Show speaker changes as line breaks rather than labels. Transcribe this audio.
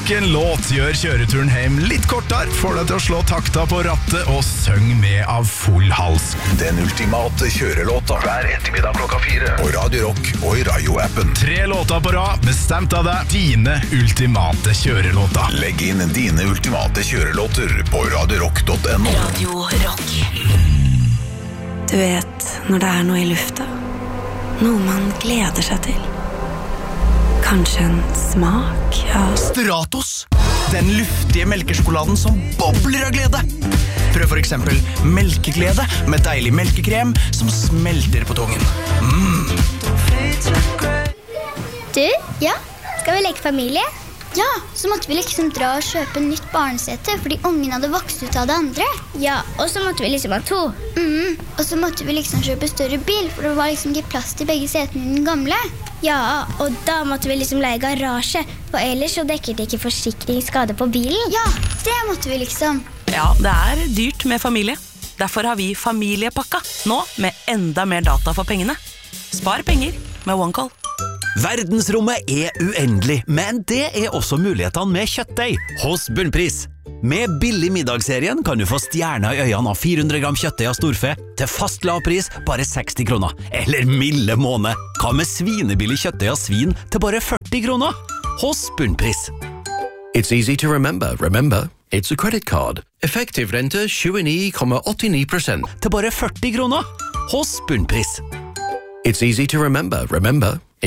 Nok en låt gjør kjøreturen hjem litt kortere, får deg til å slå takta på rattet og søng med av full hals.
Den ultimate kjørelåta hver ettermiddag klokka 4 på Radio Rock og i Rayo-appen.
3 låter på rad, bestemt av deg, dine ultimate kjørelåter.
Legg inn dine ultimate kjørelåter på radiorock.no.
Radio Rock.
Du vet, når det er noe i lufta, noe man gleder seg til. Kanskje en smak av
Stratos, den luftige melkesjokoladen som bobler av glede. Prøv for eksempel melkeglede med deilig melkekrem som smelter på tungen.
Du, ja, skal vi leke familie? Ja, så måtte vi liksom dra og kjøpe nytt barnesete fordi ungen hadde vokst ut av det andre. Ja, og så måtte vi liksom ha 2. Og så måtte vi liksom kjøpe større bil, for det var liksom ikke plass til begge setene i den gamle. Ja, og da måtte vi liksom leie garasje, for ellers så dekket ikke forsikringsskade på bilen. Ja, det måtte vi liksom.
Ja, det er dyrt med familie. Derfor har vi familiepakka, nå med enda mer data for pengene. Spar penger med OneCall.
Verdensrommet er uendelig, men det er også mulighetene med kjøttdeig hos Bunnpris. Med billig middagsserien kan du få stjerner i øynene av 400 gram kjøttdeig av storfe til fast lavpris bare 60 kroner. Eller milde måned. Hva med svinebillig kjøttdeig av svin til bare 40 kroner? Hos Bunnpris.
It's easy to remember. Remember, it's a credit card. Effektiv rente 29,89%.
Til bare 40 kroner. Hos Bunnpris.
It's easy to remember. Remember,